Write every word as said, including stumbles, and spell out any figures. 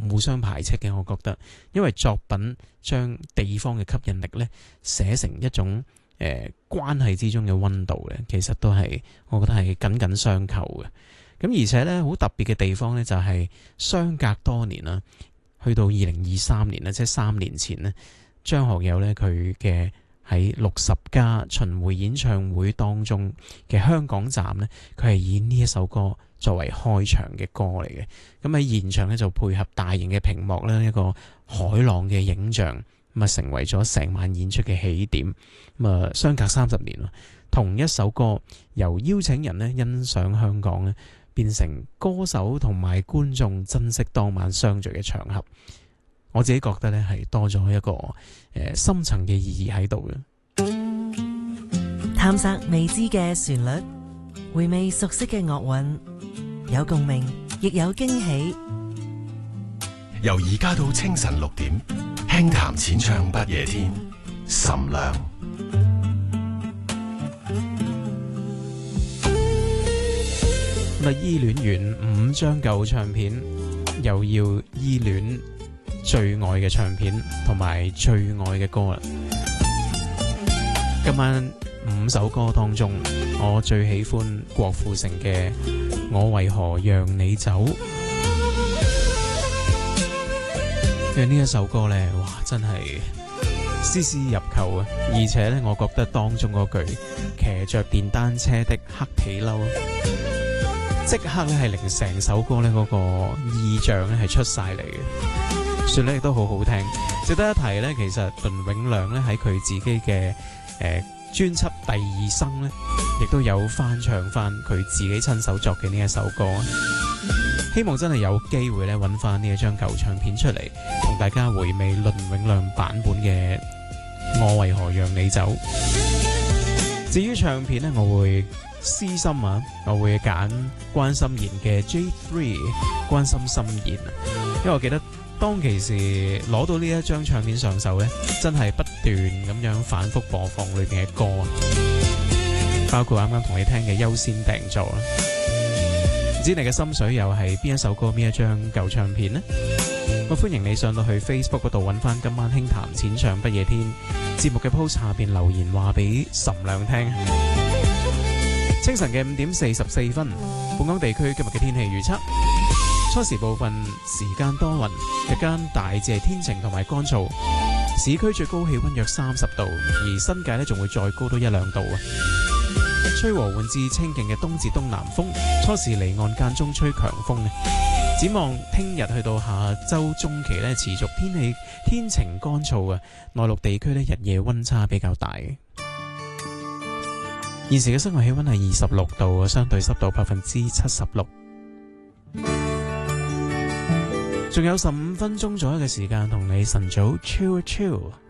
互相排斥嘅，我覺得，因為作品將地方嘅吸引力呢寫成一種誒、呃、關係之中嘅溫度嘅，其實都係我覺得係緊緊相扣嘅。咁而且呢，好特別嘅地方呢，就係相隔多年啦，去到二零二三年啦，即係三年前呢，張學友呢，佢嘅喺六十加巡迴演唱會當中嘅香港站呢，佢係以呢一首歌作為開場嘅歌嚟嘅。咁喺現場呢，就配合大型嘅屏幕呢，一個海浪嘅影像，咁啊成為咗成晚演出嘅起點。咁啊相隔三十年啦，同一首歌由邀請人呢欣賞香港呢，變成歌手同埋觀眾珍惜當晚相聚嘅場合。我自己覺得咧係多咗一個誒、呃、深層嘅意義喺度嘅。 探索未知嘅旋律，回味熟悉嘅樂韻，有共鳴，亦有驚喜。 由而家到清晨六點，輕談淺唱不夜天，岑亮。 咁啊，依戀完五張舊唱片，又要依戀最愛嘅唱片同埋最愛嘅歌啦。今晚五首歌當中，我最喜歡郭富城嘅《我為何讓你走》。因為呢一首歌呢，哇，真係絲絲入扣啊！而且呢，我覺得當中嗰句騎着電單車的黑皮褸，即刻咧係令成首歌咧嗰個意象咧係出晒嚟嘅，旋律亦都好好聽。值得一提咧，其實倫永亮咧喺佢自己嘅誒專輯《第二生》咧，亦都有翻唱翻佢自己親手作嘅呢一首歌。希望真係有機會咧揾翻呢一張舊唱片出嚟，同大家回味倫永亮版本嘅《我為何讓你走》。至於唱片咧，我會私心啊，我會揀關心妍嘅 J 三 關心心妍，因為我記得當其時攞到呢一張唱片上手呢，真係不斷咁樣反覆播放裏面嘅歌，包括啱啱同你聽嘅優先訂座啦。唔知你嘅心水又係邊一首歌，邊一張舊唱片呢？我歡迎你上到去 Facebook 嗰度揾翻今晚輕談淺唱不夜天節目嘅 post 下邊留言話俾岑亮聽。清晨嘅五點四十四分，本港地區今日嘅天氣預測：初時部分時間多雲，日間大致係天晴同埋乾燥，市區最高氣溫約三十度，而新界呢仲會再高多一兩度啊！吹和緩至清勁嘅東至東南風，初時離岸間中吹強風嘅。展望聽日去到下周中期呢，持續天氣天晴乾燥啊，內陸地區呢日夜溫差比較大。現時嘅室外氣溫係二十六度，相對濕度百分之七十六。仲有十五分鐘左右嘅時間同你晨早 chill chill。